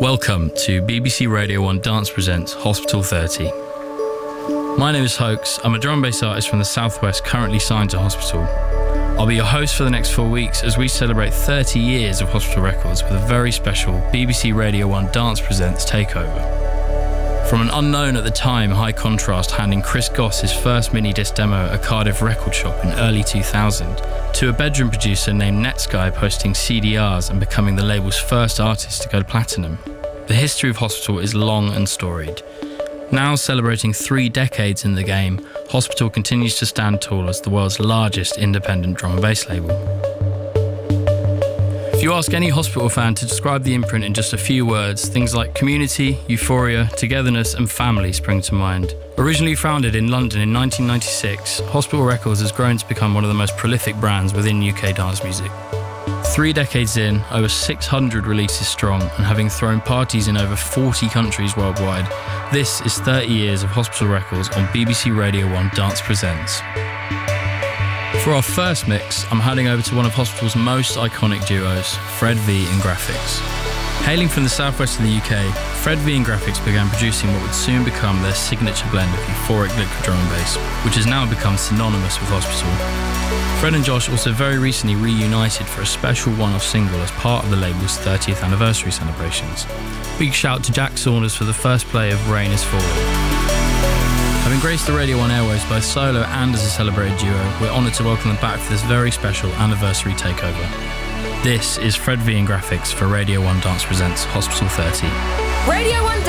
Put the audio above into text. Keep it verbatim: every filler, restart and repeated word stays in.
Welcome to B B C Radio one Dance Presents Hospital thirty. My name is Hoax. I'm a drum and bass artist from the Southwest currently signed to Hospital. I'll be your host for the next four weeks as we celebrate thirty years of Hospital Records with a very special B B C Radio one Dance Presents takeover. From an unknown at the time High Contrast handing Chris Goss his first mini disc demo at a Cardiff record shop in early two thousand, to a bedroom producer named Netsky posting C D Rs and becoming the label's first artist to go platinum, the history of Hospital is long and storied. Now celebrating three decades in the game, Hospital continues to stand tall as the world's largest independent drum and bass label. If you ask any Hospital fan to describe the imprint in just a few words, things like community, euphoria, togetherness and family spring to mind. Originally founded in London in nineteen ninety-six, Hospital Records has grown to become one of the most prolific brands within U K dance music. Three decades in, over six hundred releases strong, and having thrown parties in over forty countries worldwide, this is thirty years of Hospital Records on B B C Radio one Dance Presents. For our first mix, I'm heading over to one of Hospital's most iconic duos, Fred V and Graphics. Hailing from the southwest of the U K, Fred V and Graphics began producing what would soon become their signature blend of euphoric liquid drum and bass, which has now become synonymous with Hospital. Fred and Josh also very recently reunited for a special one-off single as part of the label's thirtieth anniversary celebrations. Big shout to Jack Saunders for the first play of Rain Is Falling. Having graced the Radio one airwaves both solo and as a celebrated duo, we're honoured to welcome them back for this very special anniversary takeover. This is Fred V and Graphics for Radio one Dance Presents Hospital thirty. Radio one